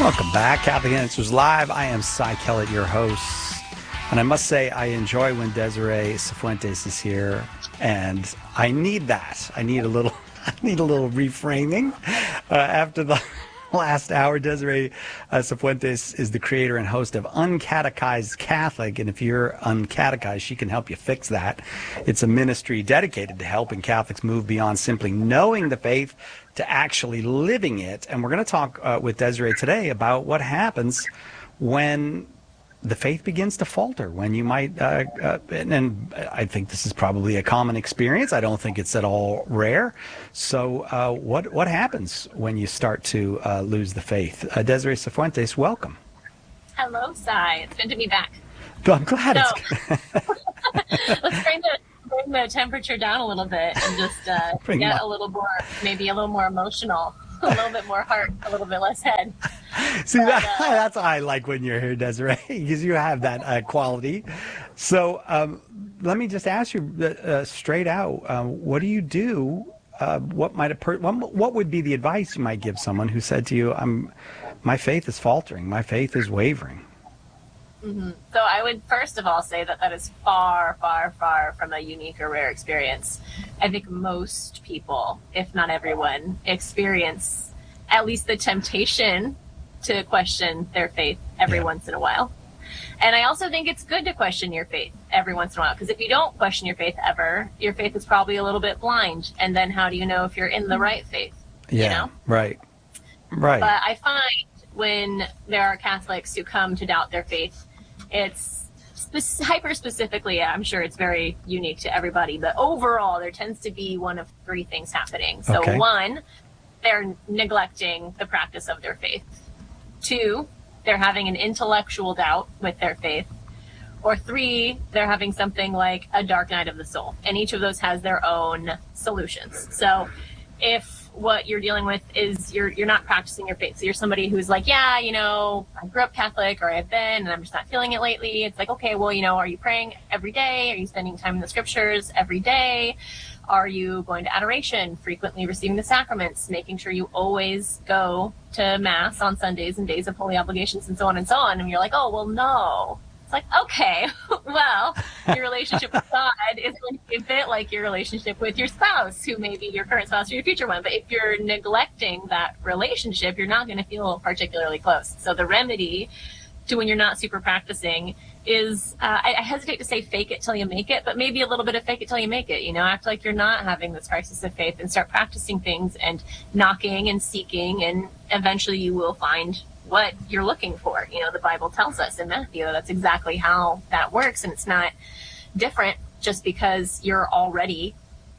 Welcome back, Catholic Answers Live. I am Cy Kellett, your host. And I must say, I enjoy when Desiree Cifuentes is here. And I need that. I need a little reframing after the last hour. Desiree Cifuentes is the creator and host of Uncatechized Catholic. And if you're uncatechized, she can help you fix that. It's a ministry dedicated to helping Catholics move beyond simply knowing the faith to actually living it. And we're going to talk with Desiree today about what happens when the faith begins to falter, when you might, and I think this is probably a common experience. I don't think it's at all rare. So what happens when you start to lose the faith? Desiree Cifuentes, welcome. Hello, Cy. It's good to be back. I'm glad Let's bring the temperature down a little bit and just get a little more, maybe a little more emotional, a little bit more heart, a little bit less head. See, that's what I like when you're here, Desiree, because you have that quality. So let me just ask you straight out, what do you do? What would be the advice you might give someone who said to you, my faith is faltering, my faith is wavering? Mm-hmm. So I would first of all say that is far, far, far from a unique or rare experience. I think most people, if not everyone, experience at least the temptation to question their faith every once in a while. And I also think it's good to question your faith every once in a while, because if you don't question your faith ever, your faith is probably a little bit blind. And then how do you know if you're in the right faith? Yeah, you know? Right. But I find when there are Catholics who come to doubt their faith, it's hyper specifically, I'm sure it's very unique to everybody, but overall there tends to be one of three things happening. So one, they're neglecting the practice of their faith. Two, they're having an intellectual doubt with their faith. Or three, they're having something like a dark night of the soul. And each of those has their own solutions. So if what you're dealing with is you're not practicing your faith, so you're somebody who's like, yeah, I grew up Catholic, or I've been, and I'm just not feeling it lately. It's like, okay, well, are you praying every day? Are you spending time in the scriptures every day? Are you going to adoration, frequently receiving the sacraments, making sure you always go to Mass on Sundays and days of holy obligations, and so on and so on? And you're like, oh, well, no. It's like, okay, well, your relationship with God is going to be a bit like your relationship with your spouse, who may be your current spouse or your future one. But if you're neglecting that relationship, you're not going to feel particularly close. So the remedy to when you're not super practicing is, I hesitate to say fake it till you make it, but maybe a little bit of fake it till you make it. Act like you're not having this crisis of faith and start practicing things and knocking and seeking, and eventually you will find what you're looking for. The Bible tells us in Matthew that's exactly how that works, and it's not different just because you're already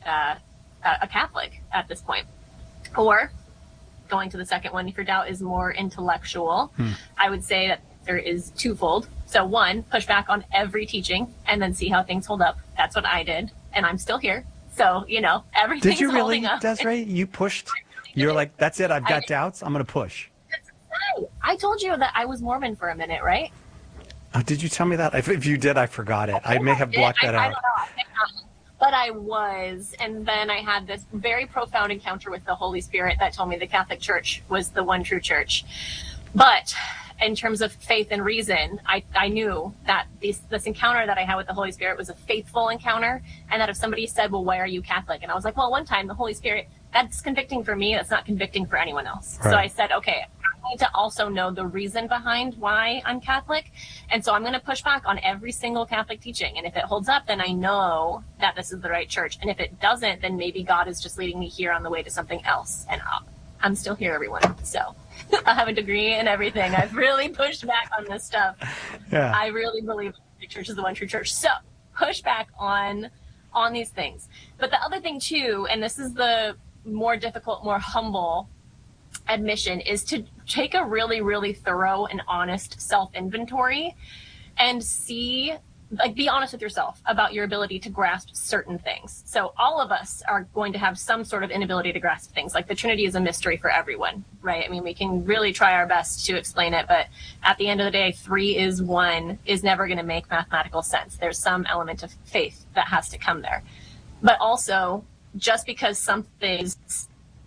a Catholic at this point. Or going to the second one, if your doubt is more intellectual, I would say that there is twofold. So one, push back on every teaching and then see how things hold up. That's what I did, and I'm still here. So, everything's Did you really, holding up. Desiree? You pushed? You're like, that's it, I've got doubts, I'm going to push. I told you that I was Mormon for a minute, right? Oh, did you tell me that? If you did, I forgot it. I may have blocked that out. I don't know. I think not. But I was. And then I had this very profound encounter with the Holy Spirit that told me the Catholic Church was the one true church. But in terms of faith and reason, I knew that this encounter that I had with the Holy Spirit was a faithful encounter. And that if somebody said, well, why are you Catholic? And I was like, well, one time the Holy Spirit, that's convicting for me. That's not convicting for anyone else. Right. So I said, okay, I need to also know the reason behind why I'm Catholic. And so I'm going to push back on every single Catholic teaching. And if it holds up, then I know that this is the right church. And if it doesn't, then maybe God is just leading me here on the way to something else. And I'm still here, everyone. So I have a degree and everything. I've really pushed back on this stuff. Yeah. I really believe the church is the one true church. So push back on these things. But the other thing too, and this is the more difficult, more humble admission, is to take a really, really thorough and honest self-inventory and see, be honest with yourself about your ability to grasp certain things. So all of us are going to have some sort of inability to grasp things. Like the Trinity is a mystery for everyone, right? I mean, we can really try our best to explain it, but at the end of the day, 3 is 1 is never going to make mathematical sense. There's some element of faith that has to come there. But also, just because something is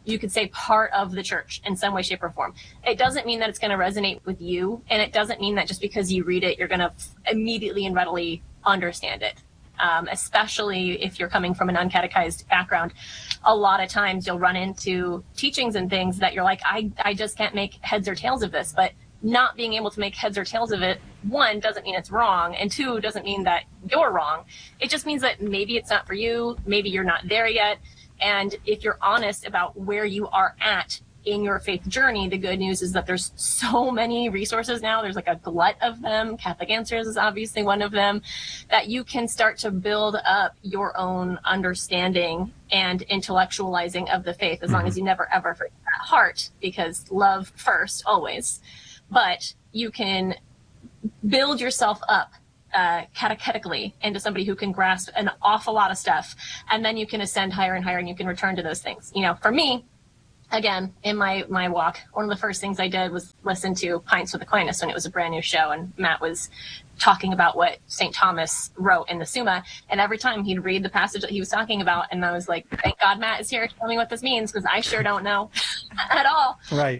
you could say, part of the church in some way, shape, or form. It doesn't mean that it's going to resonate with you, and it doesn't mean that just because you read it, you're going to immediately and readily understand it. Especially if you're coming from an uncatechized background, a lot of times you'll run into teachings and things that you're like, I just can't make heads or tails of this. But not being able to make heads or tails of it, one, doesn't mean it's wrong, and two, doesn't mean that you're wrong. It just means that maybe it's not for you, maybe you're not there yet. And if you're honest about where you are at in your faith journey, the good news is that there's so many resources now. There's like a glut of them. Catholic Answers is obviously one of them, that you can start to build up your own understanding and intellectualizing of the faith, as long as you never ever forget that heart, because love first, always. But you can build yourself up catechetically into somebody who can grasp an awful lot of stuff, and then you can ascend higher and higher, and you can return to those things. You know, for me, again, in my walk, one of the first things I did was listen to Pints with Aquinas when it was a brand new show, and Matt was talking about what St. Thomas wrote in the Summa, and every time he'd read the passage that he was talking about, and I was like, thank God Matt is here to tell me what this means, because I sure don't know at all. Right.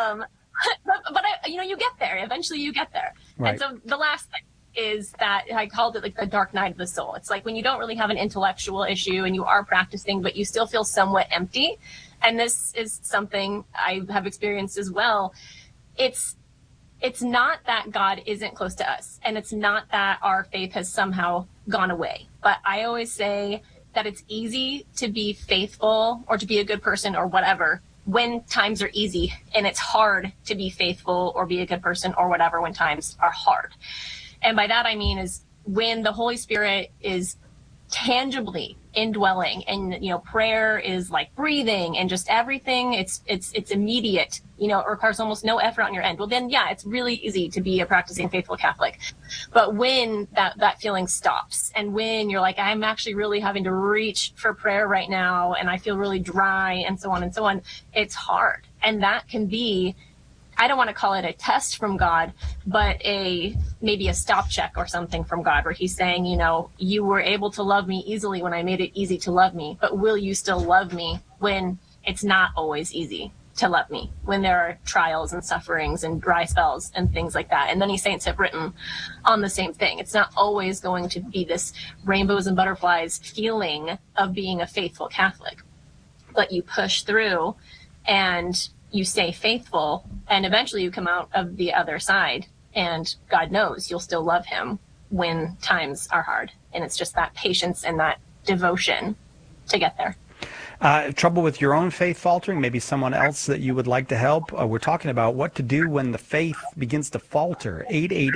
But you get there. Eventually you get there. Right. And so the last thing is that I called it like the dark night of the soul. It's like when you don't really have an intellectual issue and you are practicing, but you still feel somewhat empty. And this is something I have experienced as well. It's not that God isn't close to us, and it's not that our faith has somehow gone away. But I always say that it's easy to be faithful or to be a good person or whatever when times are easy, and it's hard to be faithful or be a good person or whatever when times are hard. And by that I mean is when the Holy Spirit is tangibly indwelling, and prayer is like breathing and just everything, it's immediate, it requires almost no effort on your end. Well, then it's really easy to be a practicing faithful Catholic. But when that feeling stops, and when you're like, I'm actually really having to reach for prayer right now, and I feel really dry, and so on, it's hard. And that can be, I don't want to call it a test from God, but maybe a stop check or something from God, where he's saying, you were able to love me easily when I made it easy to love me, but will you still love me when it's not always easy to love me, when there are trials and sufferings and dry spells and things like that? And many saints have written on the same thing. It's not always going to be this rainbows and butterflies feeling of being a faithful Catholic, but you push through and you stay faithful, and eventually you come out of the other side, and God knows you'll still love him when times are hard. And it's just that patience and that devotion to get there. Trouble with your own faith faltering, maybe someone else that you would like to help. We're talking about what to do when the faith begins to falter.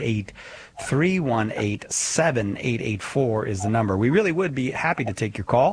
888-318-7884 is the number. We really would be happy to take your call.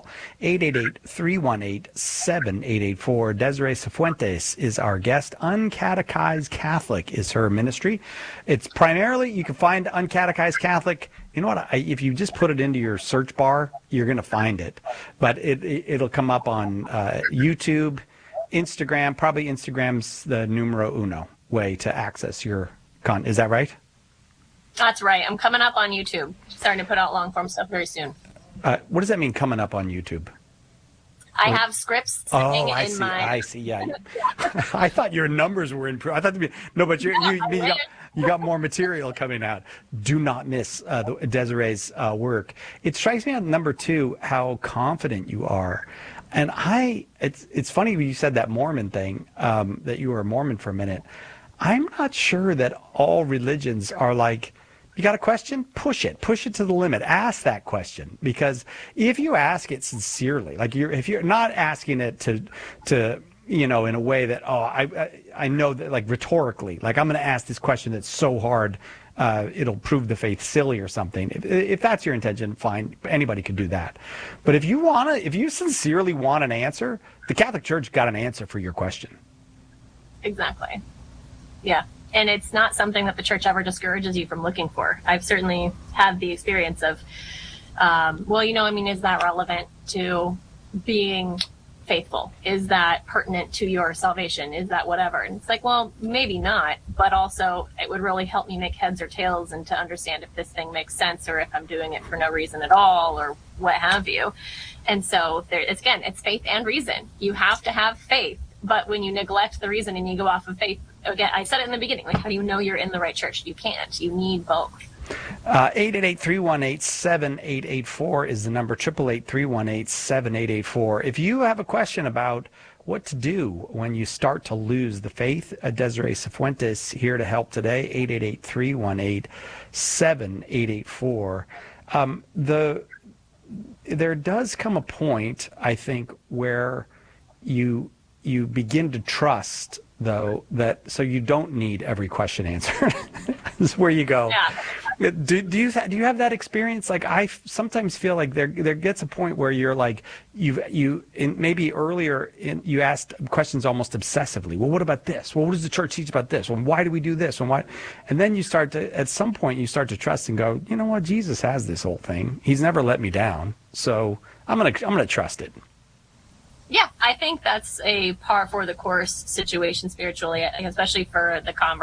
888-318-7884. Desiree Cifuentes is our guest. Uncatechized Catholic is her ministry. It's primarily, you can find Uncatechized Catholic. You know what? If you just put it into your search bar, you're going to find it. But it'll come up on YouTube, Instagram. Probably Instagram's the numero uno way to access your content. Is that right? That's right. I'm coming up on YouTube. Starting to put out long form stuff very soon. What does that mean, coming up on YouTube? I have scripts sitting in my... I see. Yeah. I thought your numbers were improved. I thought but you got more material coming out. Do not miss Desiree's work. It strikes me on number 2 how confident you are, and it's funny when you said that Mormon thing, that you were a Mormon for a minute. I'm not sure that all religions are like, you got a question? Push it to the limit. Ask that question, because if you ask it sincerely, like if you're not asking it to in a way that, I know that, like rhetorically, like I'm going to ask this question that's so hard, it'll prove the faith silly or something. If that's your intention, fine. Anybody could do that. But if you sincerely want an answer, the Catholic Church got an answer for your question. Exactly. Yeah. And it's not something that the church ever discourages you from looking for. I've certainly had the experience of, is that relevant to being faithful? Is that pertinent to your salvation? Is that whatever? And it's like, well, maybe not, but also it would really help me make heads or tails and to understand if this thing makes sense, or if I'm doing it for no reason at all, or what have you. And so it's faith and reason. You have to have faith But when you neglect the reason and you go off of faith, again, I said it in the beginning, like, how do you know you're in the right church? You can't. You need both. 888-318-7884 is the number, 888-318-7884. If you have a question about what to do when you start to lose the faith, Desiree Cifuentes here to help today, 888-318-7884. There does come a point, I think, where you begin to trust, though, that so you don't need every question answered. This is where you go. Yeah. Do you have that experience? Like, I sometimes feel like there gets a point where you're like maybe earlier you asked questions almost obsessively. Well, what about this? Well, what does the church teach about this? Well, why do we do this? And then you start to, at some point, you start to trust and go, you know what? Jesus has this whole thing. He's never let me down. So I'm gonna trust it. Yeah, I think that's a par for the course situation spiritually, especially for the convert.